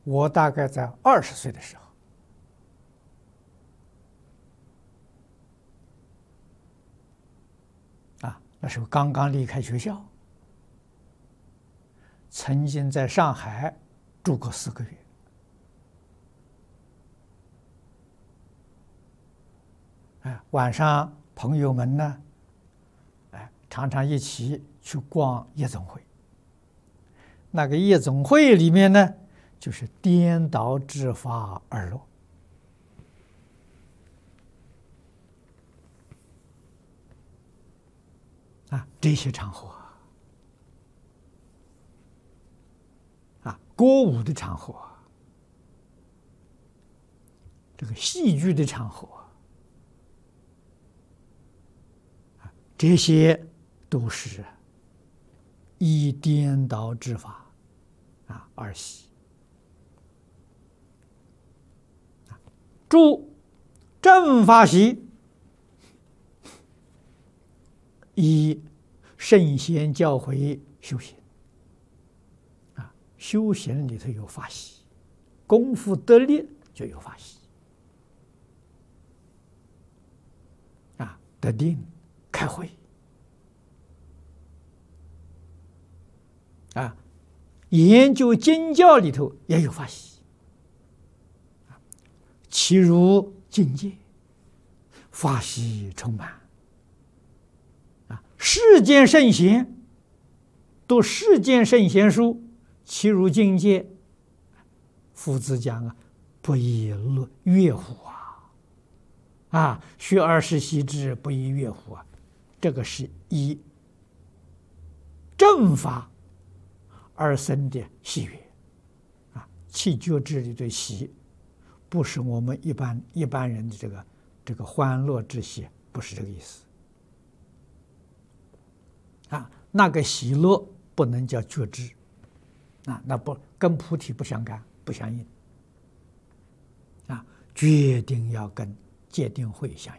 我大概在20岁的时候，那时候刚刚离开学校，曾经在上海住过4个月。晚上朋友们呢，常常一起去逛夜总会。那个夜总会里面呢，就是颠倒之法而乐。这些场合歌舞的场合，这个戏剧的场合，这些都是依颠倒之法而喜。诸正法喜，以圣贤教诲修行。修行里头有法喜，功夫得力就有法喜。得定开慧，研究经教里头也有法喜，其如境界，法喜充满。世间圣贤读世间圣贤书，其如境界，夫子讲不亦乐乎学而时习之，不亦乐乎这个是以正法而生的喜悦七觉之里的喜，不是我们一般人的这个欢乐之喜，不是这个意思那个喜乐不能叫觉知那不跟菩提不相干，不相应决定要跟戒定慧相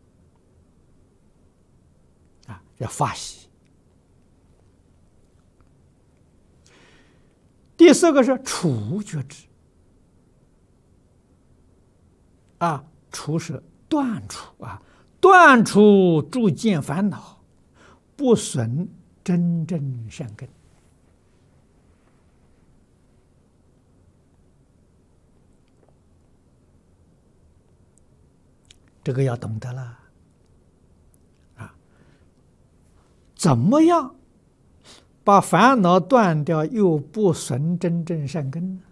应要法喜。第4个是除觉知除是断除断除诸见烦恼，不损真正善根。这个要懂得了怎么样把烦恼断掉，又不损真正善根呢？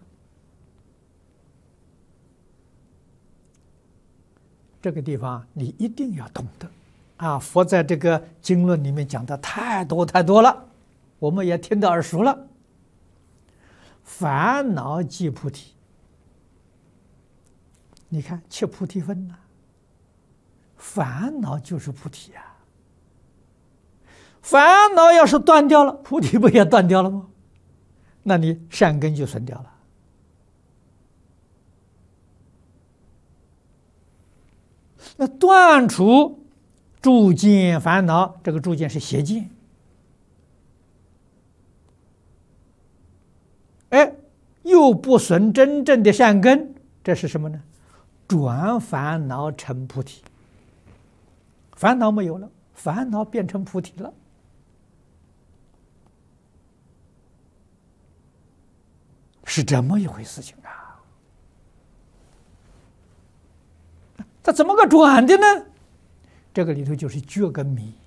这个地方你一定要懂得佛在这个经论里面讲的太多了，我们也听得耳熟了。烦恼即菩提，你看切菩提分烦恼就是菩提烦恼要是断掉了，菩提不也断掉了吗？那你善根就损掉了。那断除诸见烦恼，这个诸见是邪见，又不损真正的善根，这是什么呢？转烦恼成菩提。烦恼没有了，烦恼变成菩提了。是这么一回事情它怎么个转的呢？这个里头就是觉跟迷。